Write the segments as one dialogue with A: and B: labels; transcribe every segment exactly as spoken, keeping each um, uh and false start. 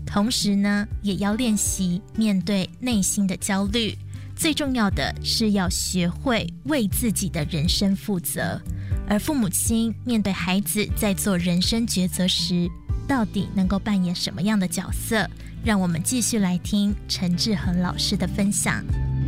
A: 同时呢，也要练习面对内心的焦虑。最重要的是要学会为自己的人生负责。而父母亲面对孩子在做人生抉择时，到底能够扮演什么样的角色？让我们继续来听陈志恒老师的分享。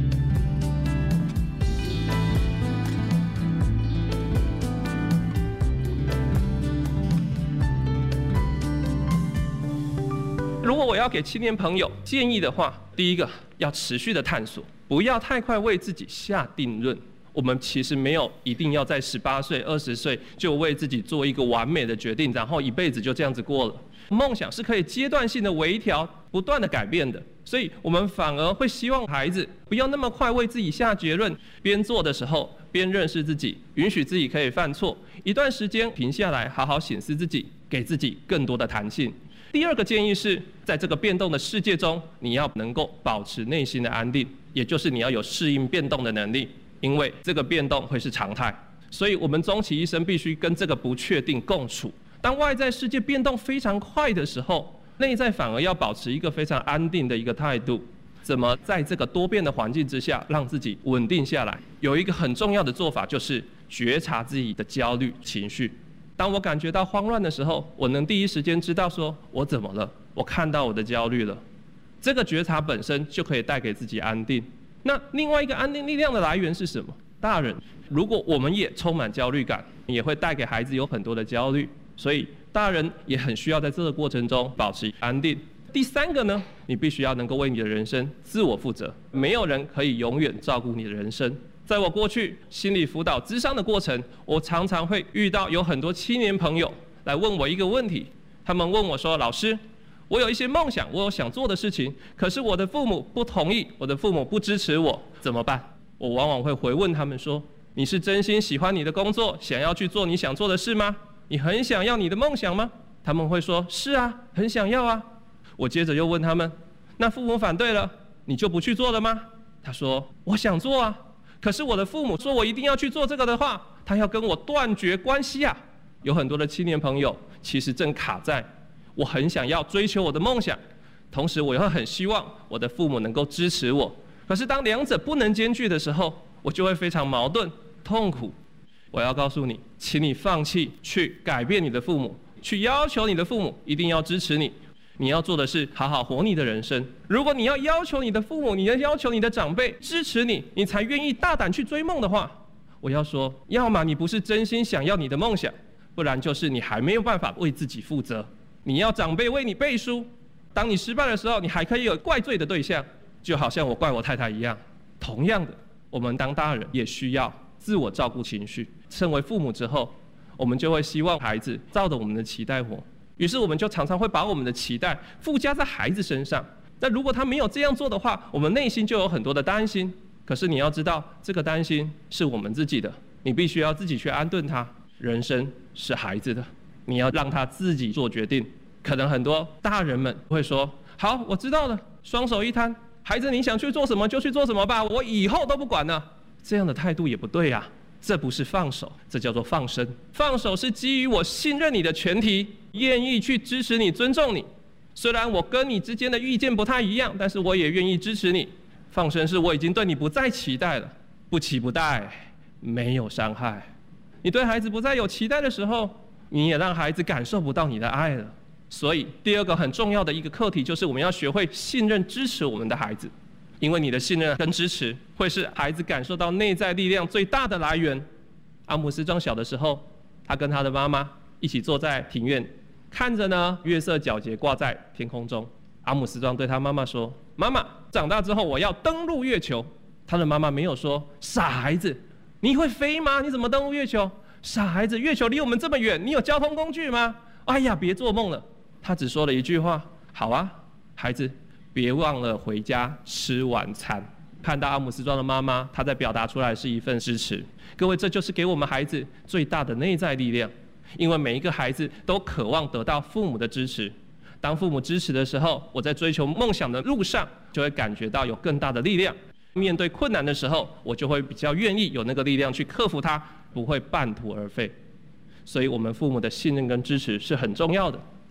B: 如果我要给青年朋友建议的话，第一个要持续的探索，不要太快为自己下定论。我们其实没有一定要在十八岁、二十岁就为自己做一个完美的决定，然后一辈子就这样子过了。梦想是可以阶段性的微调，不断的改变的。所以我们反而会希望孩子不要那么快为自己下结论，边做的时候边认识自己，允许自己可以犯错，一段时间停下来好好审视自己，给自己更多的弹性。第二个建议是，在这个变动的世界中，你要能够保持内心的安定，也就是你要有适应变动的能力，因为这个变动会是常态。所以我们终其一生必须跟这个不确定共处。当外在世界变动非常快的时候，内在反而要保持一个非常安定的一个态度。怎么在这个多变的环境之下让自己稳定下来？有一个很重要的做法，就是觉察自己的焦虑情绪。当我感觉到慌乱的时候，我能第一时间知道说我怎么了，我看到我的焦虑了。这个觉察本身就可以带给自己安定。那另外一个安定力量的来源是什么？大人，如果我们也充满焦虑感，也会带给孩子有很多的焦虑，所以大人也很需要在这个过程中保持安定。第三个呢，你必须要能够为你的人生自我负责，没有人可以永远照顾你的人生。在我过去心理辅导咨商的过程，我常常会遇到有很多青年朋友来问我一个问题，他们问我说，老师，我有一些梦想，我有想做的事情，可是我的父母不同意，我的父母不支持我，怎么办？我往往会回问他们说，你是真心喜欢你的工作，想要去做你想做的事吗？你很想要你的梦想吗？他们会说，是啊，很想要啊。我接着又问他们，那父母反对了，你就不去做了吗？他说，我想做啊，可是我的父母说我一定要去做这个的话，他要跟我断绝关系啊。有很多的青年朋友其实正卡在我很想要追求我的梦想，同时我又很希望我的父母能够支持我，可是当两者不能兼具的时候，我就会非常矛盾痛苦。我要告诉你，请你放弃去改变你的父母，去要求你的父母一定要支持你。你要做的是好好活你的人生。如果你要要求你的父母，你要要求你的长辈支持你，你才愿意大胆去追梦的话，我要说，要么你不是真心想要你的梦想，不然就是你还没有办法为自己负责。你要长辈为你背书，当你失败的时候，你还可以有怪罪的对象，就好像我怪我太太一样。同样的，我们当大人也需要自我照顾情绪。身为父母之后，我们就会希望孩子照着我们的期待活，于是我们就常常会把我们的期待附加在孩子身上。但如果他没有这样做的话，我们内心就有很多的担心。可是你要知道，这个担心是我们自己的，你必须要自己去安顿他。人生是孩子的，你要让他自己做决定。可能很多大人们会说，好，我知道了，双手一摊，孩子你想去做什么就去做什么吧，我以后都不管了。这样的态度也不对啊，这不是放手，这叫做放生。放手是基于我信任你的前提，愿意去支持你、尊重你。虽然我跟你之间的意见不太一样，但是我也愿意支持你。放生是我已经对你不再期待了，不期不待，没有伤害。你对孩子不再有期待的时候，你也让孩子感受不到你的爱了。所以第二个很重要的一个课题，就是我们要学会信任、支持我们的孩子。因为你的信任跟支持会是孩子感受到内在力量最大的来源。阿姆斯壮小的时候，他跟他的妈妈一起坐在庭院，看着呢月色皎洁挂在天空中。阿姆斯壮对他妈妈说，妈妈，长大之后我要登陆月球。他的妈妈没有说，傻孩子，你会飞吗？你怎么登陆月球？傻孩子，月球离我们这么远，你有交通工具吗？哎呀，别做梦了。他只说了一句话，好啊，孩子，别忘了回家吃晚餐。看到阿姆斯壮的妈妈，她在表达出来是一份支持。各位，这就是给我们孩子最大的内在力量。因为每一个孩子都渴望得到父母的支持。当父母支持的时候，我在追求梦想的路上就会感觉到有更大的力量。面对困难的时候，我就会比较愿意有那个力量去克服它，不会半途而废。所以我们父母的信任跟支持是很重要的。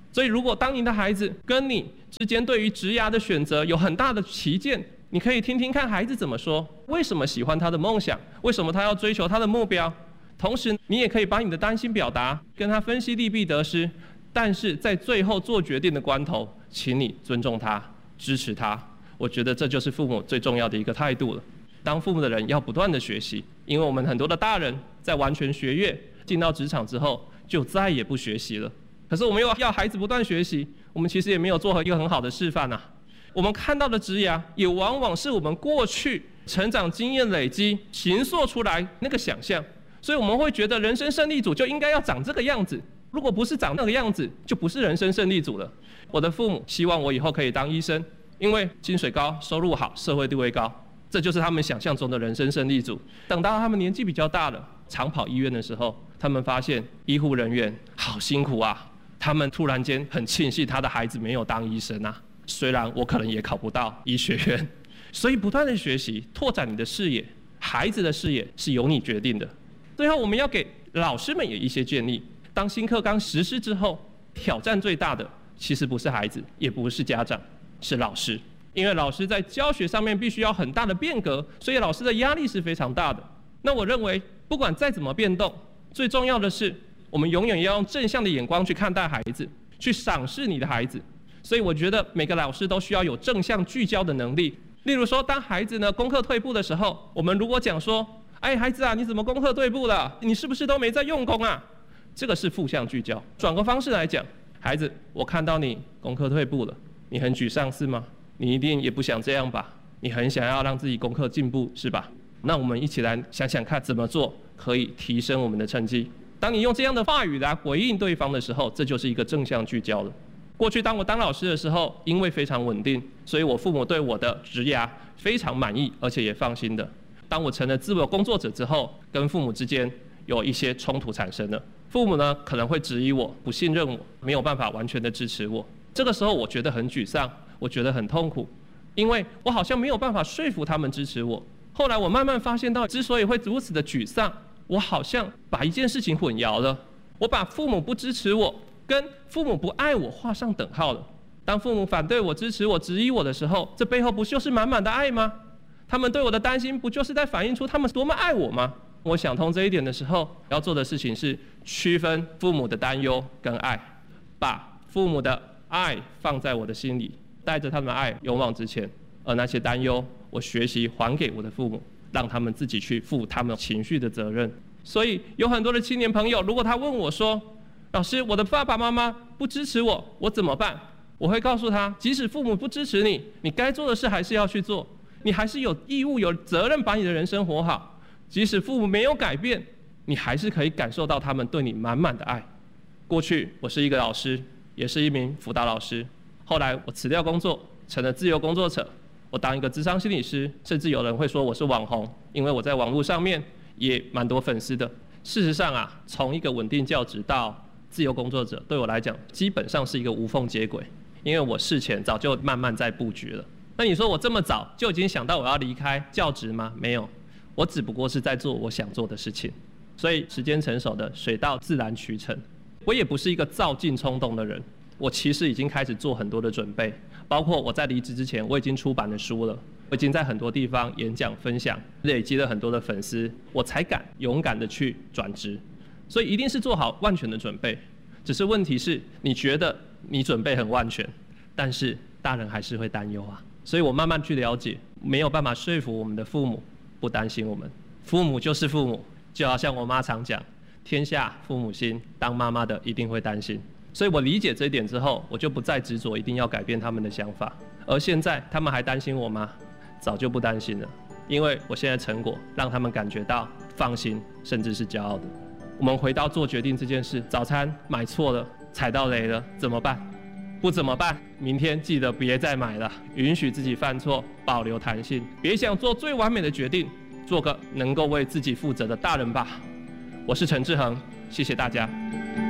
B: 所以如果当您的孩子跟你之间对于职涯的选择有很大的歧见，你可以听听看孩子怎么说，为什么喜欢他的梦想，为什么他要追求他的目标。同时你也可以把你的担心表达，跟他分析利弊得失，但是在最后做决定的关头，请你尊重他，支持他。我觉得这就是父母最重要的一个态度了。当父母的人要不断的学习，因为我们很多的大人在完全学业进到职场之后就再也不学习了。可是我们又要孩子不断学习，我们其实也没有做一个很好的示范啊。我们看到的职涯也往往是我们过去成长经验累积形塑出来那个想象，所以我们会觉得人生胜利组就应该要长这个样子，如果不是长那个样子，就不是人生胜利组了。我的父母希望我以后可以当医生，因为薪水高、收入好、社会地位高，这就是他们想象中的人生胜利组。等到他们年纪比较大了，常跑医院的时候，他们发现医护人员好辛苦啊，他们突然间很庆幸他的孩子没有当医生啊，虽然我可能也考不到医学院。所以不断的学习，拓展你的视野，孩子的视野是由你决定的。最后我们要给老师们也一些建议，当新课纲实施之后，挑战最大的其实不是孩子，也不是家长，是老师。因为老师在教学上面必须要很大的变革，所以老师的压力是非常大的。那我认为不管再怎么变动，最重要的是我们永远要用正向的眼光去看待孩子，去赏识你的孩子。所以我觉得每个老师都需要有正向聚焦的能力。例如说，当孩子呢功课退步的时候，我们如果讲说，哎，孩子啊，你怎么功课退步了？你是不是都没在用功啊？这个是负向聚焦。转个方式来讲，孩子，我看到你功课退步了，你很沮丧是吗？你一定也不想这样吧？你很想要让自己功课进步是吧？那我们一起来想想看，怎么做可以提升我们的成绩。当你用这样的话语来回应对方的时候，这就是一个正向聚焦了。过去当我当老师的时候，因为非常稳定，所以我父母对我的职涯非常满意，而且也放心的。当我成了自由工作者之后，跟父母之间有一些冲突产生了。父母呢可能会质疑我，不信任我，没有办法完全的支持我。这个时候我觉得很沮丧，我觉得很痛苦，因为我好像没有办法说服他们支持我。后来我慢慢发现到，之所以会如此的沮丧，我好像把一件事情混淆了，我把父母不支持我跟父母不爱我画上等号了。当父母反对我、支持我、质疑我的时候，这背后不就是满满的爱吗？他们对我的担心不就是在反映出他们多么爱我吗？我想通这一点的时候，要做的事情是区分父母的担忧跟爱，把父母的爱放在我的心里，带着他们的爱勇往直前，而那些担忧我学习还给我的父母，让他们自己去负他们情绪的责任。所以有很多的青年朋友，如果他问我说，老师，我的爸爸妈妈不支持我，我怎么办？我会告诉他，即使父母不支持你，你该做的事还是要去做，你还是有义务、有责任把你的人生活好。即使父母没有改变，你还是可以感受到他们对你满满的爱。过去我是一个老师，也是一名辅导老师，后来我辞掉工作，成了自由工作者，我当一个諮商心理师，甚至有人会说我是网红，因为我在网络上面也蛮多粉丝的。事实上啊，从一个稳定教职到自由工作者，对我来讲基本上是一个无缝接轨，因为我事前早就慢慢在布局了。那你说我这么早就已经想到我要离开教职吗？没有，我只不过是在做我想做的事情。所以时间成熟的，水到自然渠成。我也不是一个躁进冲动的人，我其实已经开始做很多的准备，包括我在离职之前，我已经出版了书了，我已经在很多地方演讲分享，累积了很多的粉丝，我才敢勇敢的去转职。所以一定是做好万全的准备。只是问题是，你觉得你准备很万全，但是大人还是会担忧啊。所以我慢慢去了解，没有办法说服我们的父母不担心我们。父母就是父母，就好像我妈常讲，天下父母心，当妈妈的一定会担心。所以我理解这一点之后，我就不再执着一定要改变他们的想法。而现在他们还担心我吗？早就不担心了，因为我现在成果让他们感觉到放心，甚至是骄傲的。我们回到做决定这件事，早餐买错了，踩到雷了，怎么办？不怎么办？明天记得别再买了，允许自己犯错，保留弹性，别想做最完美的决定，做个能够为自己负责的大人吧。我是陈志恒，谢谢大家。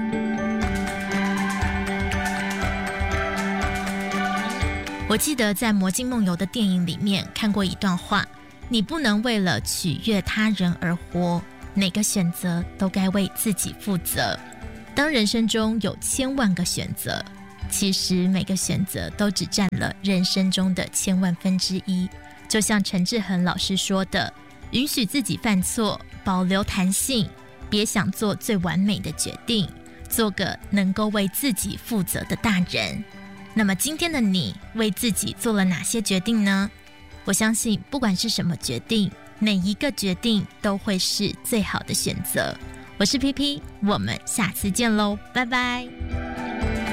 A: 我记得在《魔镜梦游》的电影里面看过一段话：你不能为了取悦他人而活，每个选择都该为自己负责。当人生中有千万个选择， 其实每个选择都只占了人生中的千万分之一。就像陈志恒老师说的，允许自己犯错，保留弹性，别想做最完美的决定，做个能够为自己负责的大人。那么今天的你为自己做了哪些决定呢？我相信不管是什么决定，每一个决定都会是最好的选择。我是 P P， 我们下次见喽，拜拜。